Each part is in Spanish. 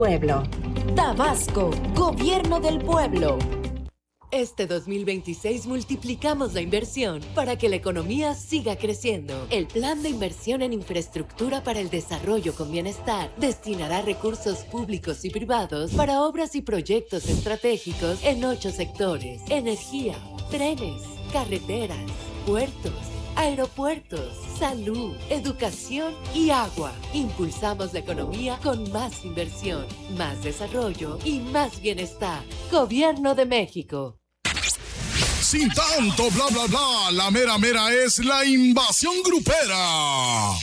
Pueblo. Tabasco, Gobierno del Pueblo. Este 2026 multiplicamos la inversión para que la economía siga creciendo. El Plan de Inversión en Infraestructura para el Desarrollo con Bienestar destinará recursos públicos y privados para obras y proyectos estratégicos en 8 sectores: energía, trenes, carreteras, puertos, aeropuertos, salud, educación y agua. Impulsamos la economía con más inversión, más desarrollo y más bienestar. Gobierno de México. Sin tanto bla bla bla, la mera mera es la invasión grupera.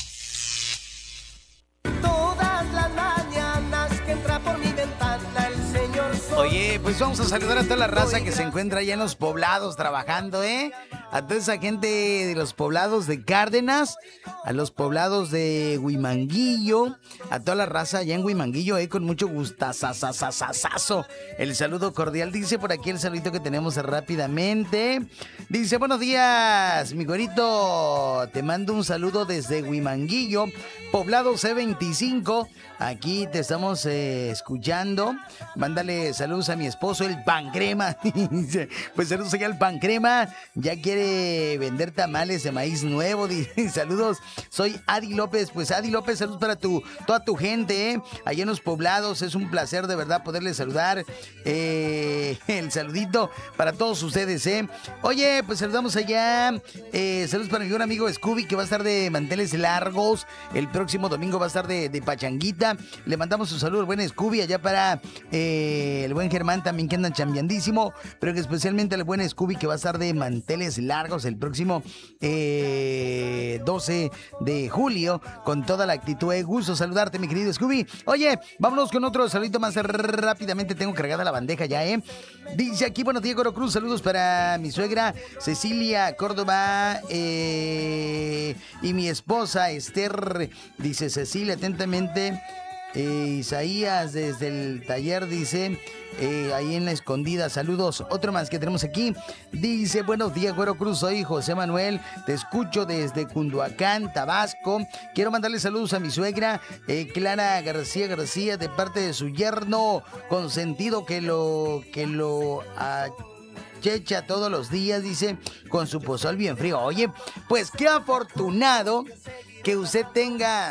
Todas las mañanas que entra por mi ventana el señor sol. Oye, pues vamos a saludar a toda la raza que se encuentra allá en los poblados trabajando, ¿eh? A toda esa gente de los poblados de Cárdenas, a los poblados de Huimanguillo, a toda la raza allá en Huimanguillo, con mucho gustazazazazazo. El saludo cordial, dice por aquí el saludito que tenemos rápidamente. Dice, buenos días, mi güerito, te mando un saludo desde Huimanguillo, poblado C25. Aquí te estamos escuchando. Mándale saludos a mi esposo, el Pancrema. Pues saludos allá al Pancrema. Ya quiere vender tamales de maíz nuevo. Dice, saludos, soy Adi López. Pues Adi López, saludos para toda tu gente, allá en los poblados. Es un placer de verdad poderles saludar. El saludito para todos ustedes, Oye, pues saludamos allá. Saludos para mi buen amigo Scooby, que va a estar de manteles largos. El próximo domingo va a estar de pachanguita. Le mandamos un saludo al buen Scooby, allá para el buen Germán también, que andan chambeandísimo, pero que especialmente al buen Scooby, que va a estar de manteles largos el próximo 12 de julio, con toda la actitud. Gusto saludarte, mi querido Scooby. Oye, vámonos con otro saludito más rápidamente. Tengo cargada la bandeja ya, Dice aquí, buenos días, Goro Cruz. Saludos para mi suegra Cecilia Córdoba y mi esposa Esther. Dice Cecilia, atentamente. Isaías desde el taller, dice, ahí en la escondida. Saludos. Otro más que tenemos aquí. Dice, buenos días, Güero Cruz. Soy José Manuel. Te escucho desde Cunduacán, Tabasco. Quiero mandarle saludos a mi suegra, Clara García, de parte de su yerno consentido, que lo checha todos los días, dice, con su pozol bien frío. Oye, pues qué afortunado que usted tenga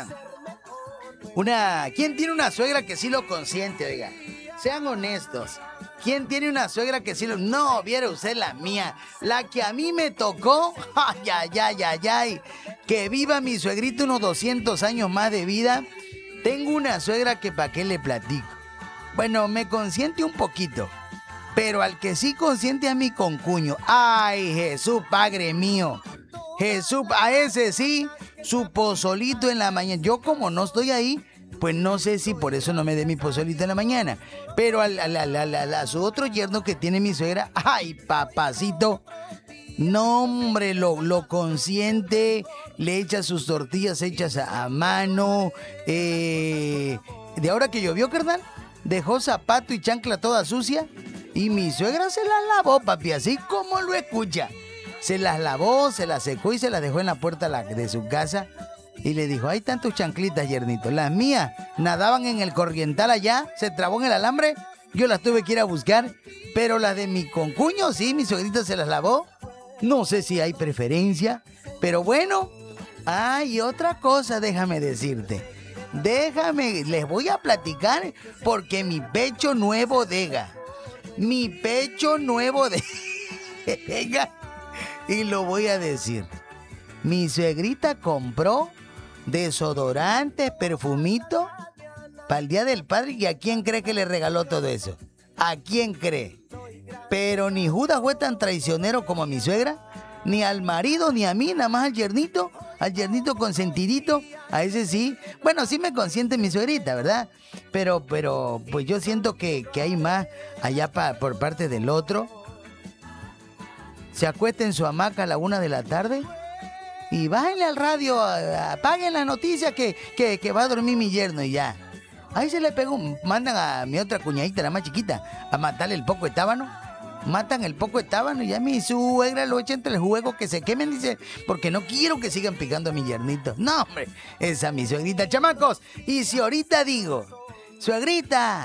¿Quién tiene una suegra que sí lo consiente, oiga? Sean honestos. ¿Quién tiene una suegra que sí lo... No, viera usted la mía. La que a mí me tocó. Ay, ay, ay, ay, ay. Que viva mi suegrito unos 200 años más de vida. Tengo una suegra que pa' qué le platico. Bueno, me consiente un poquito. Pero al que sí consiente a mi concuño. Ay, Jesús, Padre mío. Jesús, a ese sí, su pozolito en la mañana. Yo como no estoy ahí, pues no sé si por eso no me dé mi pozolito en la mañana. Pero a su otro yerno que tiene mi suegra, ay, papacito, no, hombre, lo consiente, le echa sus tortillas hechas a mano. De ahora que llovió, carnal, dejó zapato y chancla toda sucia y mi suegra se las lavó, papi, así como lo escucha. Se las lavó, se las secó y se las dejó en la puerta de su casa. Y le dijo, hay tantos chanclitas, yernito. Las mías nadaban en el corriental allá, se trabó en el alambre. Yo las tuve que ir a buscar. Pero las de mi concuño, sí, mi suegrita se las lavó. No sé si hay preferencia, pero bueno. Y otra cosa, déjame decirte. Les voy a platicar porque mi pecho nuevo dega. Mi pecho nuevo dega. Y lo voy a decir. Mi suegrita compró desodorante, perfumito para el Día del Padre. ¿Y a quién cree que le regaló todo eso? ¿A quién cree? Pero ni Judas fue tan traicionero como a mi suegra, ni al marido, ni a mí, nada más al yernito consentidito. A ese sí. Bueno, sí me consiente mi suegrita, ¿verdad? Pero pues yo siento que hay más allá por parte del otro. Se acuesta en su hamaca a la 1 de la tarde y bájenle al radio, apaguen la noticia que va a dormir mi yerno y ya. Ahí se le pegó, mandan a mi otra cuñadita, la más chiquita, a matarle el poco de tábano. Matan el poco de tábano y ya mi suegra lo echa entre el juego, que se quemen, dice, porque no quiero que sigan picando a mi yernito. No, hombre, esa mi suegrita, chamacos. Y si ahorita digo, suegrita,